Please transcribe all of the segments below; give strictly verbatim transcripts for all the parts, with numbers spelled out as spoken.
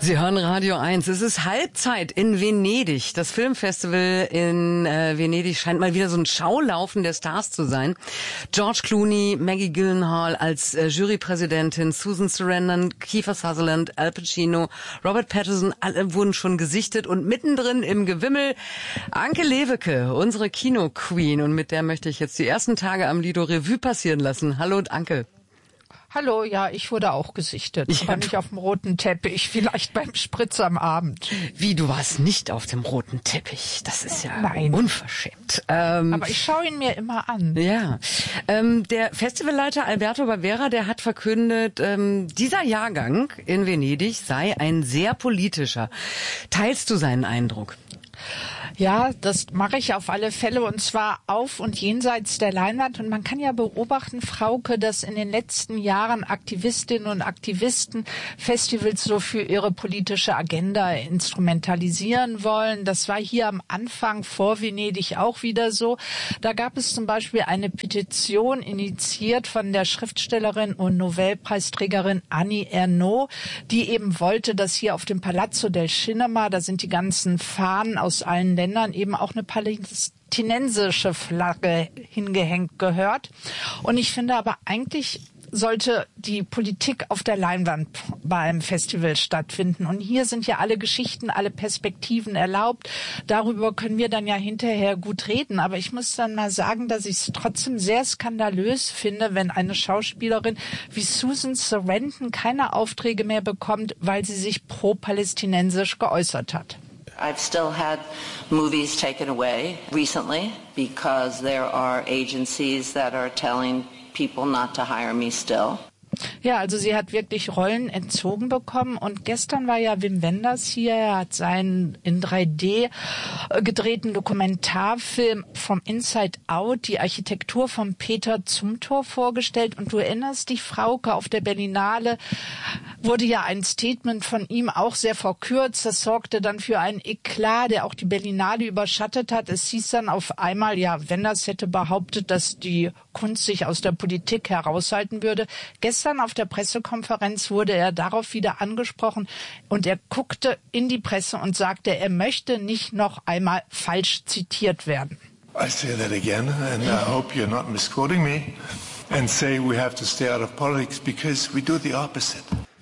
Sie hören Radio eins. Es ist Halbzeit in Venedig. Das Filmfestival in äh, Venedig scheint mal wieder so ein Schaulaufen der Stars zu sein. George Clooney, Maggie Gyllenhaal als äh, Jurypräsidentin, Susan Sarandon, Kiefer Sutherland, Al Pacino, Robert Pattinson, alle wurden schon gesichtet und mittendrin im Gewimmel Anke Lewicke, unsere Kino-Queen. Und mit der möchte ich jetzt die ersten Tage am Lido Revue passieren lassen. Hallo und Anke. Hallo, ja, ich wurde auch gesichtet, ja, aber nicht auf dem roten Teppich, vielleicht beim Spritz am Abend. Wie, du warst nicht auf dem roten Teppich? Das ist ja Nein. unverschämt. Ähm, aber ich schaue ihn mir immer an. Ja, ähm, der Festivalleiter Alberto Barbera, der hat verkündet, ähm, dieser Jahrgang in Venedig sei ein sehr politischer. Teilst du seinen Eindruck? Ja, das mache ich auf alle Fälle, und zwar auf und jenseits der Leinwand. Und man kann ja beobachten, Frauke, dass in den letzten Jahren Aktivistinnen und Aktivisten Festivals so für ihre politische Agenda instrumentalisieren wollen. Das war hier am Anfang vor Venedig auch wieder so. Da gab es zum Beispiel eine Petition, initiiert von der Schriftstellerin und Nobelpreisträgerin Annie Ernaux, die eben wollte, dass hier auf dem Palazzo del Cinema, da sind die ganzen Fahnen aus allen Ländern, eben auch eine palästinensische Flagge hingehängt gehört. Und ich finde aber eigentlich sollte die Politik auf der Leinwand beim Festival stattfinden. Und hier sind ja alle Geschichten, alle Perspektiven erlaubt. Darüber können wir dann ja hinterher gut reden. Aber ich muss dann mal sagen, dass ich es trotzdem sehr skandalös finde, wenn eine Schauspielerin wie Susan Sarandon keine Aufträge mehr bekommt, weil sie sich pro-palästinensisch geäußert hat. I've still had movies taken away recently because there are agencies that are telling people not to hire me still. Ja, also sie hat wirklich Rollen entzogen bekommen, und gestern war ja Wim Wenders hier, er hat seinen in drei D gedrehten Dokumentarfilm From Inside Out, die Architektur von Peter Zumthor, vorgestellt, und du erinnerst dich, Frauke, auf der Berlinale wurde ja ein Statement von ihm auch sehr verkürzt, das sorgte dann für einen Eklat, der auch die Berlinale überschattet hat. Es hieß dann auf einmal, ja, Wenders hätte behauptet, dass die Kunst sich aus der Politik heraushalten würde. Gestern auf der Pressekonferenz wurde er darauf wieder angesprochen, und er guckte in die Presse und sagte, er möchte nicht noch einmal falsch zitiert werden. I say that again, and I hope you're not misquoting me, and say we have to stay out of politics because we do the opposite.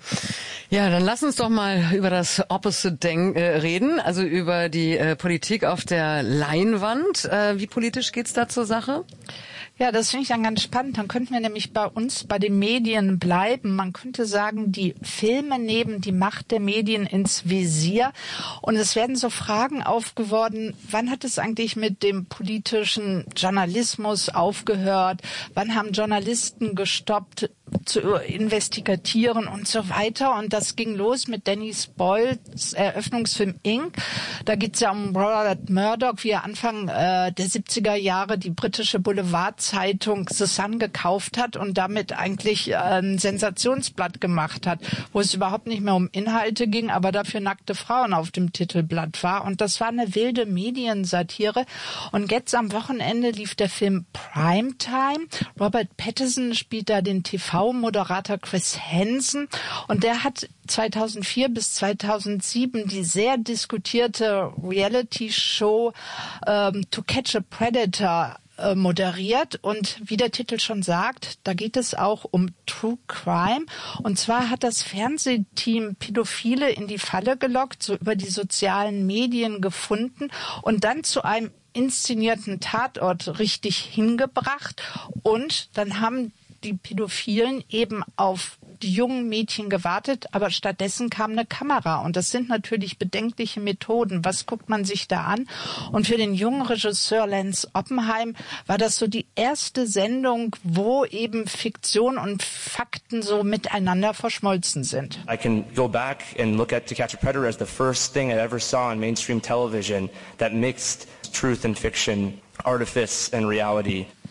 Ja, dann lass uns doch mal über das Opposite denk, äh, reden, also über die äh, Politik auf der Leinwand. Äh, wie politisch geht's da zur Sache? Ja, das finde ich dann ganz spannend. Dann könnten wir nämlich bei uns bei den Medien bleiben. Man könnte sagen, die Filme nehmen die Macht der Medien ins Visier. Und es werden so Fragen aufgeworfen, wann hat es eigentlich mit dem politischen Journalismus aufgehört? Wann haben Journalisten gestoppt zu investigatieren und so weiter? Und das ging los mit Dennis Boyles Eröffnungsfilm Inc. Da geht es ja um Rupert Murdoch, wie er Anfang äh, der siebziger Jahre die britische Boulevardzeitung The Sun gekauft hat und damit eigentlich äh, ein Sensationsblatt gemacht hat, wo es überhaupt nicht mehr um Inhalte ging, aber dafür nackte Frauen auf dem Titelblatt war. Und das war eine wilde Mediensatire. Und jetzt am Wochenende lief der Film Primetime. Robert Pattinson spielt da den T V-Moderator Chris Hansen, und der hat zweitausendvier bis zweitausendsieben die sehr diskutierte Reality-Show ähm, To Catch a Predator äh, moderiert, und wie der Titel schon sagt, da geht es auch um True Crime, und zwar hat das Fernsehteam Pädophile in die Falle gelockt, so über die sozialen Medien gefunden und dann zu einem inszenierten Tatort richtig hingebracht, und dann haben die Pädophilen eben auf die jungen Mädchen gewartet, aber stattdessen kam eine Kamera, und das sind natürlich bedenkliche Methoden. Was guckt man sich da an? Und für den jungen Regisseur Lance Oppenheim war das so die erste Sendung, wo eben Fiktion und Fakten so miteinander verschmolzen sind. I can go back and look at To Catch a Predator as the first thing I ever saw on mainstream television that mixed truth and fiction, artifice and reality.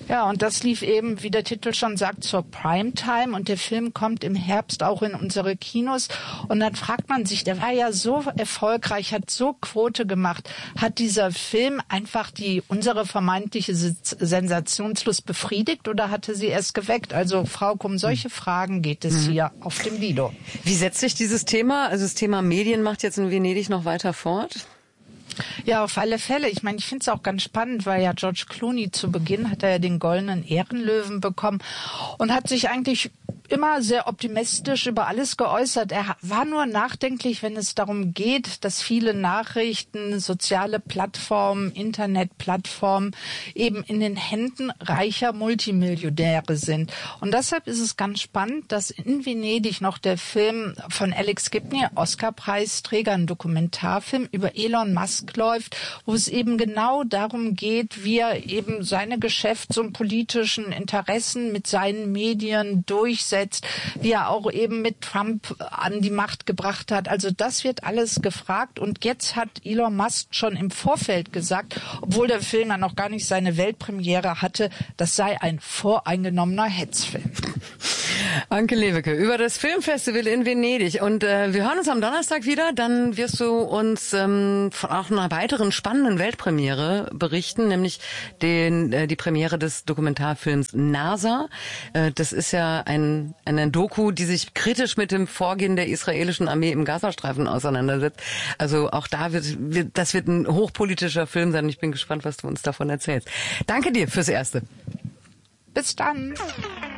Ja, und das lief eben, wie der Titel schon sagt, zur Primetime und der Film kommt im Herbst auch in unsere Kinos und dann fragt man sich, der war ja so erfolgreich, hat so Quote gemacht, hat dieser Film einfach die unsere vermeintliche Sensationslust befriedigt oder hatte sie erst geweckt? Also Frau Kumm, solche Fragen geht es mhm. hier auf dem Lido. Wie setzt sich dieses Thema, also das Thema Medienmacht jetzt in Venedig noch weiter fort? Ja, auf alle Fälle. Ich meine, ich finde es auch ganz spannend, weil ja George Clooney zu Beginn hat er ja den Goldenen Ehrenlöwen bekommen und hat sich eigentlich immer sehr optimistisch über alles geäußert. Er war nur nachdenklich, wenn es darum geht, dass viele Nachrichten, soziale Plattformen, Internetplattformen eben in den Händen reicher Multimillionäre sind. Und deshalb ist es ganz spannend, dass in Venedig noch der Film von Alex Gibney, Oscar-Preisträger, ein Dokumentarfilm über Elon Musk läuft, wo es eben genau darum geht, wie er eben seine Geschäfts- und politischen Interessen mit seinen Medien durchsetzt, wie er auch eben mit Trump an die Macht gebracht hat. Also das wird alles gefragt. Und jetzt hat Elon Musk schon im Vorfeld gesagt, obwohl der Film ja noch gar nicht seine Weltpremiere hatte, das sei ein voreingenommener Hetzfilm. Anke Lewicke über das Filmfestival in Venedig. Und äh, wir hören uns am Donnerstag wieder. Dann wirst du uns ähm, von auch einer weiteren spannenden Weltpremiere berichten, nämlich den, äh, die Premiere des Dokumentarfilms NASA. Äh, das ist ja ein, eine Doku, die sich kritisch mit dem Vorgehen der israelischen Armee im Gazastreifen auseinandersetzt. Also auch da wird, wird das wird ein hochpolitischer Film sein. Ich bin gespannt, was du uns davon erzählst. Danke dir fürs Erste. Bis dann.